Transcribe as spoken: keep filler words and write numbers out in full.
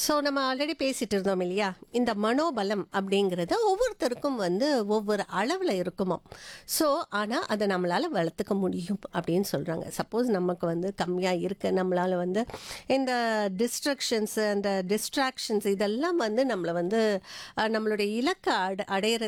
So நம்ம already பேசிட்டு இருந்தோம் இல்லையா, இந்த மனோபலம் அப்படிங்கிறது ஒவ்வொருத்தருக்கும் வந்து ஒவ்வொரு அளவில் இருக்குமாம். ஸோ ஆனால் அதை நம்மளால் வளர்த்துக்க முடியும் அப்படின்னு சொல்கிறாங்க. சப்போஸ் நமக்கு வந்து கம்மியாக இருக்கு, நம்மளால் வந்து இந்த டிஸ்ட்ரக்ஷன்ஸு அந்த டிஸ்ட்ராக்ஷன்ஸ் இதெல்லாம் வந்து நம்மளை வந்து அஹ், நம்மளுடைய இலக்கை அட அடையிற